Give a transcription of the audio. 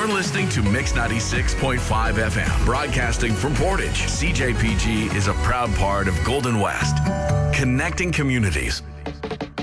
listening to Mix 96.5 FM, broadcasting from Portage. CJPG is a proud part of Golden West, connecting communities.